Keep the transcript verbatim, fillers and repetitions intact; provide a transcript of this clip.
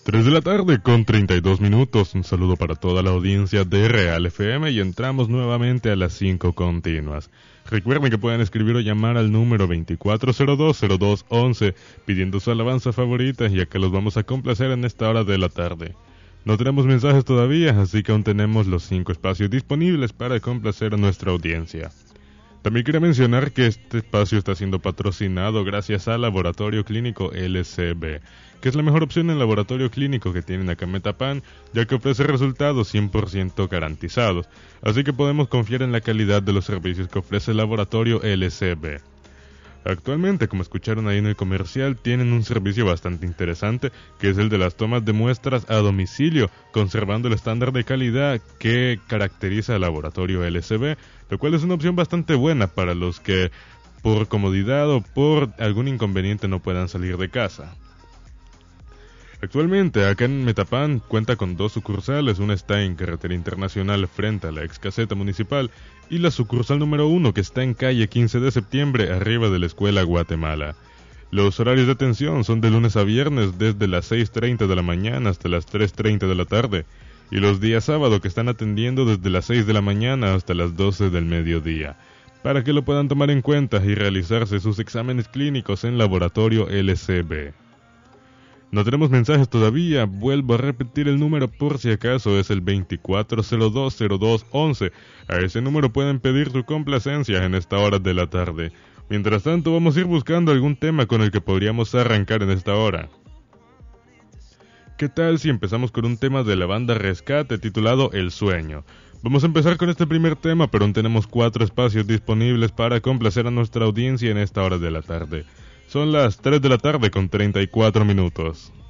tres de la tarde con treinta y dos minutos. Un saludo para toda la audiencia de Real F M y entramos nuevamente a las cinco continuas. Recuerden que pueden escribir o llamar al número veinticuatro cero dos cero dos once pidiendo su alabanza favorita, ya que los vamos a complacer en esta hora de la tarde. No tenemos mensajes todavía, así que aún tenemos los cinco espacios disponibles para complacer a nuestra audiencia. También quería mencionar que este espacio está siendo patrocinado gracias al Laboratorio Clínico L C B, que es la mejor opción en laboratorio clínico que tienen acá en Metapán, ya que ofrece resultados cien por ciento garantizados, así que podemos confiar en la calidad de los servicios que ofrece el Laboratorio L C B. Actualmente, como escucharon ahí en el comercial, tienen un servicio bastante interesante, que es el de las tomas de muestras a domicilio, conservando el estándar de calidad que caracteriza al Laboratorio L C B, lo cual es una opción bastante buena para los que, por comodidad o por algún inconveniente, no puedan salir de casa. Actualmente, acá en Metapán, cuenta con dos sucursales. Una está en Carretera Internacional frente a la ex caseta municipal y la sucursal número uno que está en calle quince de septiembre arriba de la Escuela Guatemala. Los horarios de atención son de lunes a viernes desde las seis treinta de la mañana hasta las tres treinta de la tarde y los días sábado que están atendiendo desde las seis de la mañana hasta las doce del mediodía, para que lo puedan tomar en cuenta y realizarse sus exámenes clínicos en Laboratorio L C B. No tenemos mensajes todavía, vuelvo a repetir el número por si acaso, es el veinticuatro cero dos cero dos once. A ese número pueden pedir su complacencia en esta hora de la tarde. Mientras tanto, vamos a ir buscando algún tema con el que podríamos arrancar en esta hora. ¿Qué tal si empezamos con un tema de la banda Rescate titulado El Sueño? Vamos a empezar con este primer tema, pero aún tenemos cuatro espacios disponibles para complacer a nuestra audiencia en esta hora de la tarde. Son las tres de la tarde con treinta y cuatro minutos.